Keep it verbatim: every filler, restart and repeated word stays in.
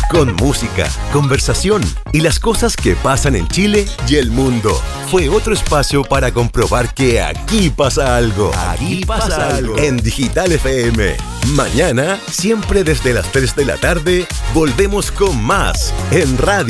con música, conversación y las cosas que pasan en Chile y el mundo. Fue otro espacio para comprobar que aquí pasa algo. Aquí pasa algo. En Digital F M. Mañana, siempre desde las tres de la tarde, volvemos con más en Radio